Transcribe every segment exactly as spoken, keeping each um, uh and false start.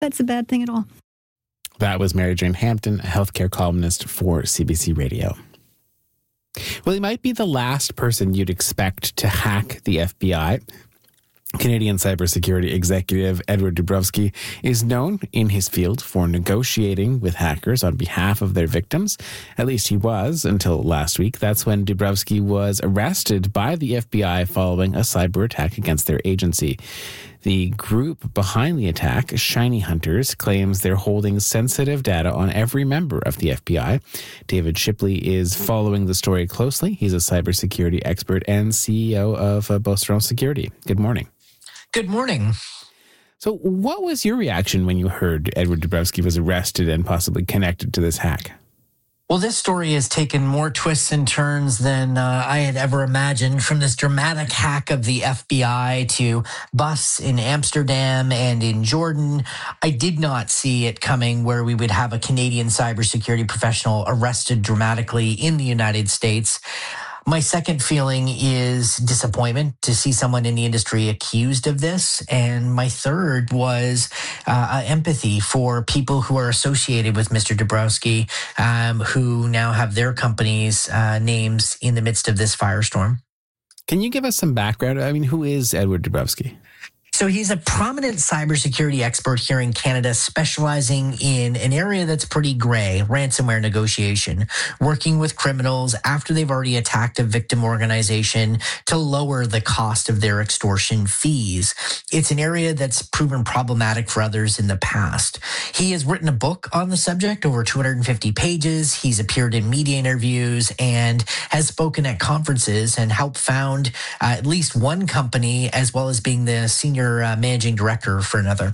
that's a bad thing at all. That was Mary Jane Hampton, a healthcare columnist for C B C Radio. Well, he might be the last person you'd expect to hack the F B I. Canadian cybersecurity executive Edward Dubrovsky is known in his field for negotiating with hackers on behalf of their victims. At least he was until last week. That's when Dubrovsky was arrested by the F B I following a cyber attack against their agency. The group behind the attack, Shiny Hunters, claims they're holding sensitive data on every member of the F B I. David Shipley is following the story closely. He's a cybersecurity expert and C E O of uh, Beauceron Security. Good morning. Good morning. So what was your reaction when you heard Edward Dubrovsky was arrested and possibly connected to this hack? Well, this story has taken more twists and turns than uh, I had ever imagined, from this dramatic hack of the F B I to busts in Amsterdam and in Jordan. I did not see it coming where we would have a Canadian cybersecurity professional arrested dramatically in the United States. My second feeling is disappointment to see someone in the industry accused of this. And my third was uh, empathy for people who are associated with Mister Dubrovsky, um, who now have their companies' uh, names in the midst of this firestorm. Can you give us some background? I mean, who is Edward Dubrovsky? So he's a prominent cybersecurity expert here in Canada, specializing in an area that's pretty gray, ransomware negotiation, working with criminals after they've already attacked a victim organization to lower the cost of their extortion fees. It's an area that's proven problematic for others in the past. He has written a book on the subject, over two hundred fifty pages. He's appeared in media interviews and has spoken at conferences and helped found uh, at least one company, as well as being the senior Uh, managing director for another.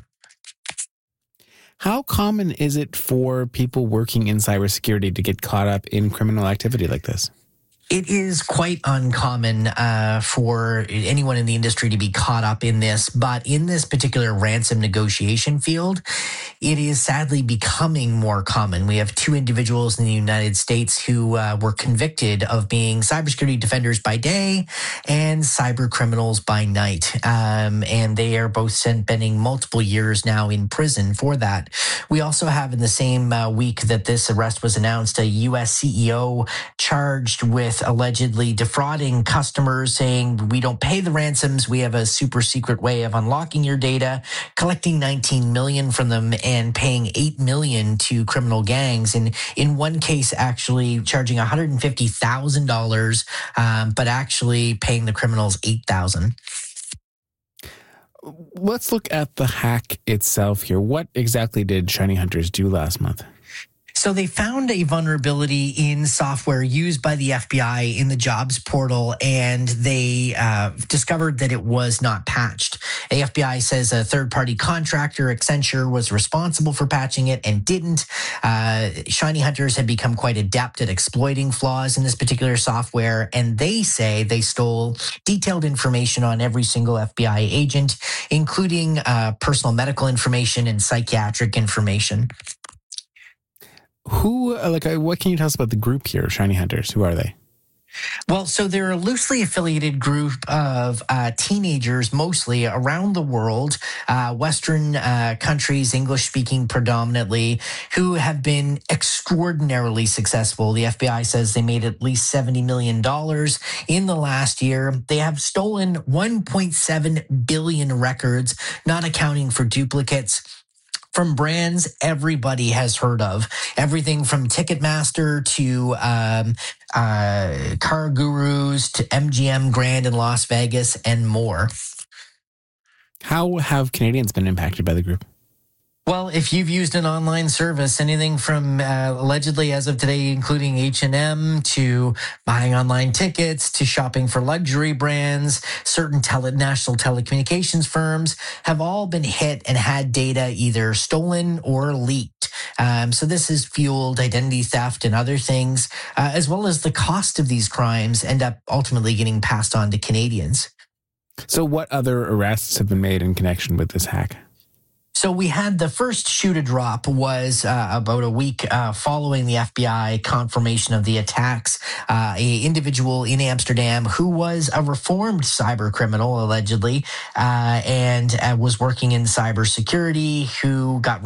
How common is it for people working in cybersecurity to get caught up in criminal activity like this? It is quite uncommon uh, for anyone in the industry to be caught up in this, but in this particular ransom negotiation field, it is sadly becoming more common. We have two individuals in the United States who uh, were convicted of being cybersecurity defenders by day and cyber criminals by night, um, and they are both spending multiple years now in prison for that. We also have, in the same uh, week that this arrest was announced, a U S C E O charged with allegedly defrauding customers, saying, we don't pay the ransoms, we have a super secret way of unlocking your data, collecting nineteen million dollars from them and paying eight million dollars to criminal gangs. And in one case, actually charging one hundred fifty thousand dollars, um, but actually paying the criminals eight thousand dollars. Let's look at the hack itself here. What exactly did Shiny Hunters do last month? So they found a vulnerability in software used by the F B I in the jobs portal, and they uh, discovered that it was not patched. The F B I says a third-party contractor, Accenture, was responsible for patching it and didn't. Uh, Shiny Hunters had become quite adept at exploiting flaws in this particular software, and they say they stole detailed information on every single F B I agent, including uh, personal medical information and psychiatric information. Who, like, what can you tell us about the group here, Shiny Hunters? Who are they? Well, so they're a loosely affiliated group of uh, teenagers, mostly around the world, uh, Western uh, countries, English-speaking predominantly, who have been extraordinarily successful. The F B I says they made at least seventy million dollars in the last year. They have stolen one point seven billion records, not accounting for duplicates, from brands everybody has heard of. Everything from Ticketmaster to um, uh, Car Gurus to M G M Grand in Las Vegas and more. How have Canadians been impacted by the group? Well, if you've used an online service, anything from uh, allegedly as of today, including H and M, to buying online tickets, to shopping for luxury brands, certain tele- national telecommunications firms have all been hit and had data either stolen or leaked. Um, so this has fueled identity theft and other things, uh, as well as the cost of these crimes end up ultimately getting passed on to Canadians. So what other arrests have been made in connection with this hack? So we had the first shoe to drop was uh, about a week uh, following the F B I confirmation of the attacks. Uh, a individual in Amsterdam who was a reformed cyber criminal, allegedly, uh, and uh, was working in cybersecurity, who got